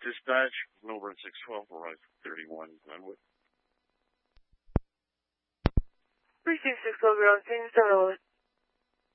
Dispatch, Melbourne 612, Horizon 31, Glenwood. Precinct 612, ground, change 7